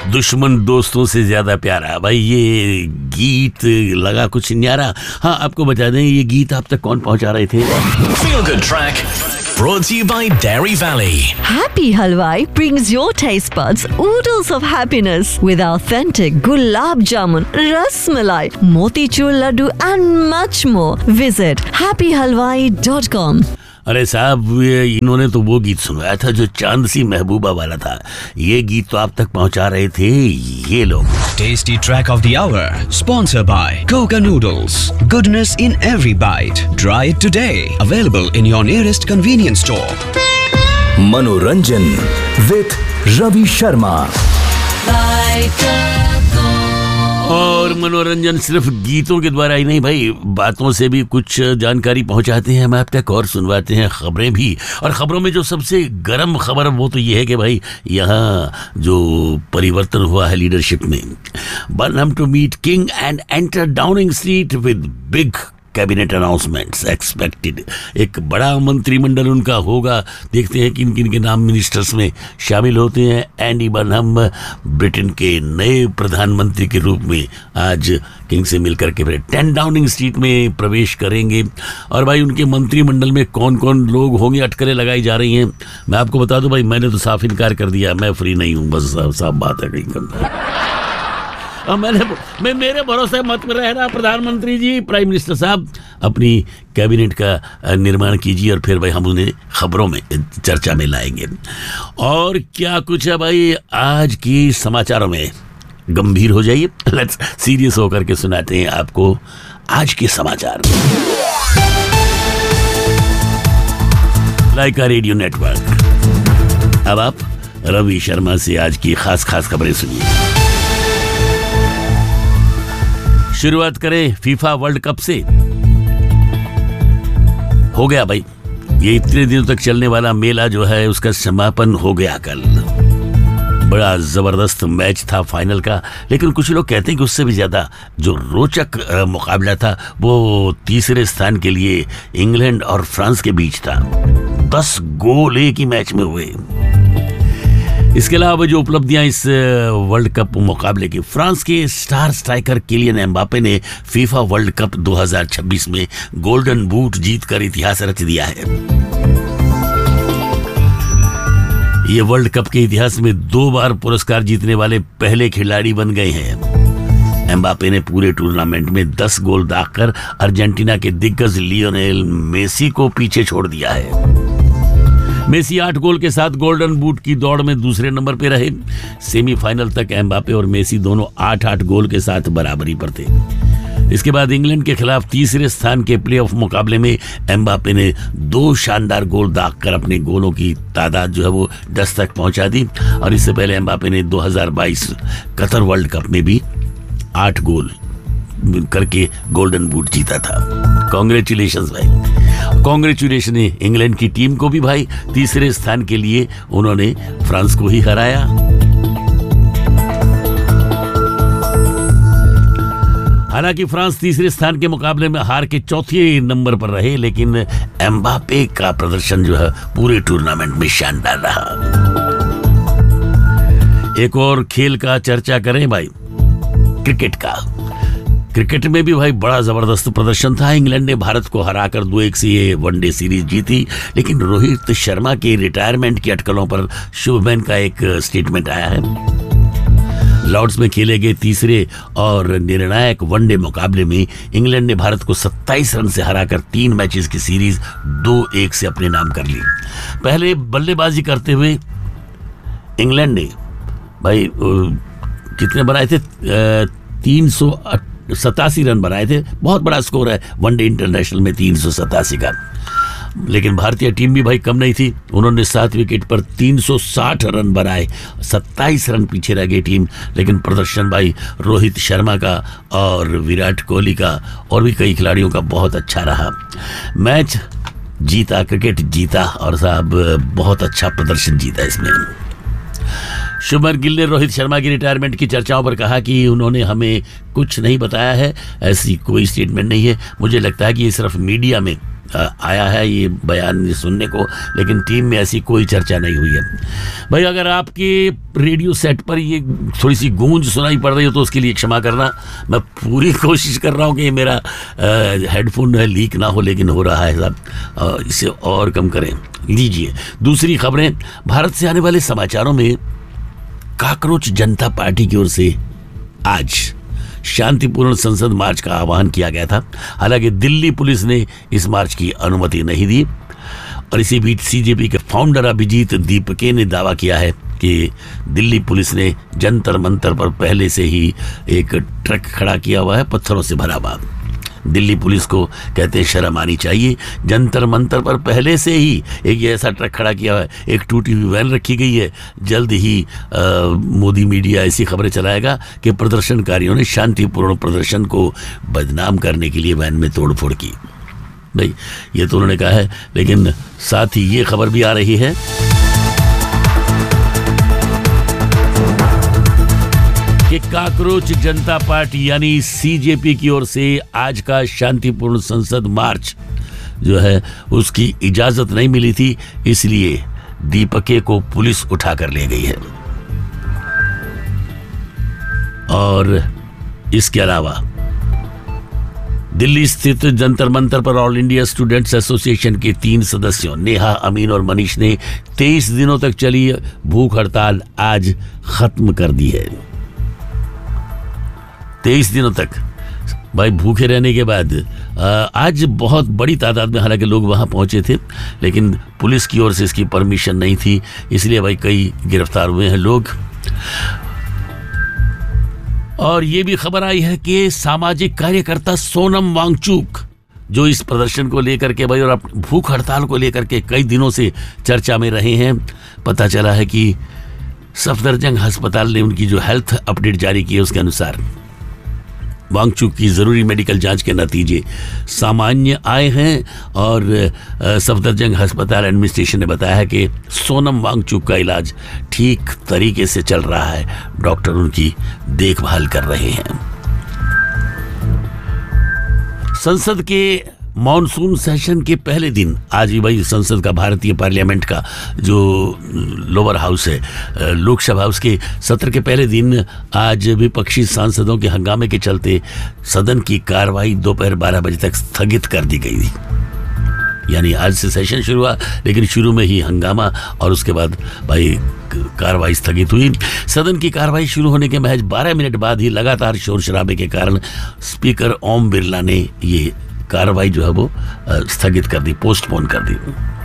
दुश्मन दोस्तों से ज्यादा प्यारा। भाई ये गीत लगा कुछ न्यारा। हाँ, आपको बता दें ये गीत आप तक कौन पहुंचा रहे थे? Feel Good Track brought to you by Dairy Valley. Happy Halwai brings your taste buds oodles of happiness with authentic gulab jamun, ras malai, motichur laddu and much more. Visit happyhalwai.com. अरे साहब, इन्होंने तो वो गीत सुनाया था जो चांद सी महबूबा वाला था। ये गीत तो आप तक पहुंचा रहे थे ये लोग। Tasty Track of the Hour sponsored by Coca Noodles. Goodness in every bite. Try it today. Available in your nearest convenience store. मनोरंजन with रवि शर्मा। और मनोरंजन सिर्फ गीतों के द्वारा ही नहीं भाई, बातों से भी कुछ जानकारी पहुंचाते हैं हम आप तक और सुनवाते हैं खबरें भी। और खबरों में जो सबसे गर्म खबर वो तो ये है कि भाई यहाँ जो परिवर्तन हुआ है लीडरशिप में। Burnham to meet king and enter Downing street with big cabinet announcements expected. एक बड़ा मंत्रिमंडल उनका होगा। देखते हैं किन किन के नाम मिनिस्टर्स में शामिल होते हैं। एंडी बर्नहम ब्रिटेन के नए प्रधानमंत्री के रूप में आज किंग से मिलकर के फिर 10 डाउनिंग स्ट्रीट में प्रवेश करेंगे। और भाई उनके मंत्रिमंडल में कौन कौन लोग होंगे, अटकलें लगाई जा रही हैं। मैं आपको बता दूं भाई, मैंने तो साफ इनकार कर दिया, मैं फ्री नहीं हूँ, बस साफ बात है। कहीं करना मैं मेरे भरोसे मत रहना प्रधानमंत्री जी, प्राइम मिनिस्टर साहब अपनी कैबिनेट का निर्माण कीजिए और फिर भाई हम उन्हें खबरों में चर्चा में लाएंगे। और क्या कुछ है भाई आज की समाचारों में, गंभीर हो जाइए, लेट्स सीरियस होकर के सुनाते हैं आपको आज के समाचार। लाइका रेडियो नेटवर्क। अब आप रवि शर्मा से आज की खास खबरें सुनिए। शुरुआत करें फीफा वर्ल्ड कप से। हो गया भाई, ये इतने दिनों तक चलने वाला मेला जो है उसका समापन हो गया कल। बड़ा जबरदस्त मैच था फाइनल का, लेकिन कुछ लोग कहते हैं कि उससे भी ज्यादा जो रोचक मुकाबला था वो तीसरे स्थान के लिए इंग्लैंड और फ्रांस के बीच था। 10 गोल एक ही मैच में हुए। इसके अलावा जो उपलब्धियां इस वर्ल्ड कप मुकाबले की, फ्रांस के स्टार स्ट्राइकर किलियन एम्बापे ने फीफा वर्ल्ड कप 2026 में गोल्डन बूट जीतकर इतिहास रच दिया है। ये वर्ल्ड कप के इतिहास में 2 बार पुरस्कार जीतने वाले पहले खिलाड़ी बन गए हैं। एम्बापे ने पूरे टूर्नामेंट में 10 गोल दागकर अर्जेंटीना के दिग्गज लियोनेल मेसी को पीछे छोड़ दिया है। मेसी 8 गोल के साथ गोल्डन बूट की दौड़ में दूसरे नंबर पे रहे। सेमीफाइनल तक एम्बापे और मेसी दोनों 8-8 गोल के साथ बराबरी पर थे। इसके बाद इंग्लैंड के खिलाफ तीसरे स्थान के प्लेऑफ मुकाबले में एम्बापे ने 2 शानदार गोल दागकर अपने गोलों की तादाद जो है वो 10 तक पहुंचा दी। और इससे पहले एम्बापे ने 2022 कतर वर्ल्ड कप में भी 8 गोल करके गोल्डन बूट जीता था। कांग्रेचुलेशंस भाई, कांग्रेचुलेशन इंग्लैंड की टीम को भी भाई। तीसरे स्थान के लिए उन्होंने फ्रांस को ही हराया। हालांकि फ्रांस तीसरे स्थान के मुकाबले में हार के चौथे नंबर पर रहे, लेकिन एम्बापे का प्रदर्शन जो है पूरे टूर्नामेंट में शानदार रहा। एक और खेल का चर्चा करें भाई, क्रिकेट का। क्रिकेट में भी भाई बड़ा जबरदस्त प्रदर्शन था। इंग्लैंड ने भारत को हराकर 2-1 से ये वनडे सीरीज जीती, लेकिन रोहित शर्मा के रिटायरमेंट की अटकलों पर शुभमैन का एक स्टेटमेंट आया है। लॉर्ड्स में खेले गए तीसरे और निर्णायक वनडे मुकाबले में इंग्लैंड ने भारत को 27 रन से हराकर 3 मैचेस की सीरीज 2-1 से अपने नाम कर ली। पहले बल्लेबाजी करते हुए इंग्लैंड ने भाई कितने बनाए थे, 387 रन बनाए थे। बहुत बड़ा स्कोर है वनडे इंटरनेशनल में 387 का। लेकिन भारतीय टीम भी भाई कम नहीं थी, उन्होंने 7 विकेट पर 360 रन बनाए। 27 रन पीछे रह गई टीम, लेकिन प्रदर्शन भाई रोहित शर्मा का और विराट कोहली का और भी कई खिलाड़ियों का बहुत अच्छा रहा। मैच जीता, क्रिकेट जीता और साहब बहुत अच्छा प्रदर्शन जीता इसमें। शुभमन गिल ने रोहित शर्मा की रिटायरमेंट की चर्चाओं पर कहा कि उन्होंने हमें कुछ नहीं बताया है, ऐसी कोई स्टेटमेंट नहीं है। मुझे लगता है कि ये सिर्फ मीडिया में आया है ये बयान सुनने को, लेकिन टीम में ऐसी कोई चर्चा नहीं हुई है। भाई अगर आपके रेडियो सेट पर ये थोड़ी सी गूंज सुनाई पड़ रही हो तो उसके लिए क्षमा करना। मैं पूरी कोशिश कर रहा हूँ कि मेरा हेडफोन लीक ना हो, लेकिन हो रहा है साहब, इसे और कम करें। लीजिए दूसरी खबरें। भारत से आने वाले समाचारों में काकरोच जनता पार्टी की ओर से आज शांतिपूर्ण संसद मार्च का आह्वान किया गया था। हालांकि दिल्ली पुलिस ने इस मार्च की अनुमति नहीं दी। और इसी बीच सीजेपी के फाउंडर अभिजीत दीपके ने दावा किया है कि दिल्ली पुलिस ने जंतर मंतर पर पहले से ही एक ट्रक खड़ा किया हुआ है, पत्थरों से भरा हुआ। दिल्ली पुलिस को कहते हैं शर्म आनी चाहिए। जंतर मंतर पर पहले से ही एक ऐसा ट्रक खड़ा किया हुआ है, एक टूटी हुई वैन रखी गई है। जल्द ही मोदी मीडिया ऐसी खबरें चलाएगा कि प्रदर्शनकारियों ने शांतिपूर्ण प्रदर्शन को बदनाम करने के लिए वैन में तोड़फोड़ की। भाई ये तो उन्होंने कहा है, लेकिन साथ ही ये खबर भी आ रही है कि काकरोच जनता पार्टी यानी सीजेपी की ओर से आज का शांतिपूर्ण संसद मार्च जो है उसकी इजाजत नहीं मिली थी, इसलिए दीपके को पुलिस उठा कर ले गई है। और इसके अलावा दिल्ली स्थित जंतर मंतर पर ऑल इंडिया स्टूडेंट्स एसोसिएशन के 3 सदस्यों नेहा, अमीन और मनीष ने 23 दिनों तक चली भूख हड़ताल आज खत्म कर दी है। 23 दिनों तक भाई भूखे रहने के बाद आज बहुत बड़ी तादाद में हालांकि लोग वहां पहुंचे थे, लेकिन पुलिस की ओर से इसकी परमिशन नहीं थी, इसलिए भाई कई गिरफ्तार हुए हैं लोग। और ये भी खबर आई है कि सामाजिक कार्यकर्ता सोनम वांगचुक जो इस प्रदर्शन को लेकर के भाई और भूख हड़ताल को लेकर के कई दिनों से चर्चा में रहे हैं, पता चला है कि सफदरजंग अस्पताल ने उनकी जो हेल्थ अपडेट जारी की है उसके अनुसार वांगचुक की जरूरी मेडिकल जांच के नतीजे सामान्य आए हैं। और सफदरजंग अस्पताल एडमिनिस्ट्रेशन ने बताया है कि सोनम वांगचुक का इलाज ठीक तरीके से चल रहा है, डॉक्टर उनकी देखभाल कर रहे हैं। संसद के मॉनसून सेशन के पहले दिन आज भी भाई संसद का, भारतीय पार्लियामेंट का जो लोअर हाउस है, लोकसभा, उसके सत्र के पहले दिन आज विपक्षी सांसदों के हंगामे के चलते सदन की कार्रवाई दोपहर 12 बजे तक स्थगित कर दी गई थी। यानी आज से सेशन शुरू हुआ, लेकिन शुरू में ही हंगामा और उसके बाद भाई कार्रवाई स्थगित हुई। सदन की कार्रवाई शुरू होने के महज 12 मिनट बाद ही लगातार शोर शराबे के कारण स्पीकर ओम बिरला ने ये कार्रवाई जो है वो स्थगित कर दी, पोस्टपोन कर दी।